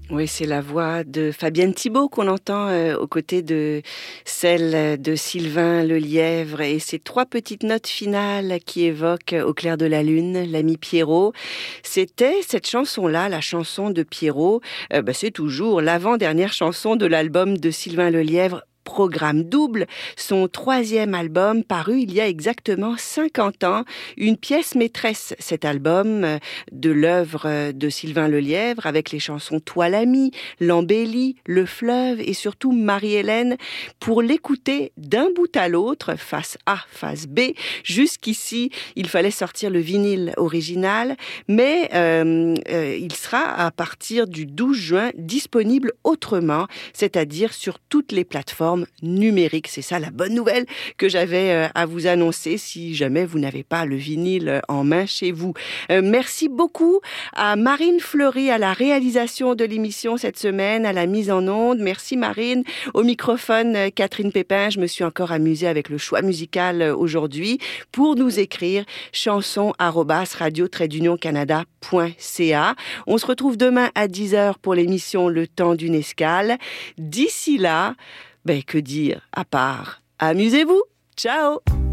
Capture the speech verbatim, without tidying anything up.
Oui, c'est la voix de Fabienne Thibault qu'on entend euh, aux côtés de celle de Sylvain Lelièvre et ces trois petites notes finales qui évoquent Au clair de la lune, l'ami Pierrot. C'était cette chanson-là, la chanson de Pierrot, euh, bah, c'est toujours l'avant-dernière chanson de l'album de Sylvain Lelièvre, Programme double, son troisième album paru il y a exactement cinquante ans, une pièce maîtresse, cet album de l'œuvre de Sylvain Lelièvre avec les chansons Toi l'ami, L'embellie, Le fleuve et surtout Marie-Hélène. Pour l'écouter d'un bout à l'autre, face A, face B, jusqu'ici, il fallait sortir le vinyle original, mais euh, euh, il sera à partir du douze juin disponible autrement, c'est-à-dire sur toutes les plateformes numérique. C'est ça la bonne nouvelle que j'avais à vous annoncer si jamais vous n'avez pas le vinyle en main chez vous. Euh, merci beaucoup à Marine Fleury à la réalisation de l'émission cette semaine, à la mise en onde. Merci Marine. Au microphone, Catherine Pépin. Je me suis encore amusée avec le choix musical aujourd'hui pour nous écrire chanson arobase radio trait d'union canada point c a. On se retrouve demain à dix heures pour l'émission Le temps d'une escale. D'ici là, ben, que dire à part amusez-vous. Ciao.